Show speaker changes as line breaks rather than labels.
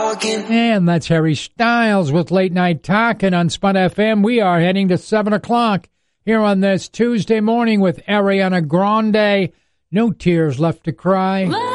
talking.
And that's Harry Styles with Late Night Talking on Spud FM. We are heading to 7 o'clock here on this Tuesday morning with Ariana Grande. No tears left to cry.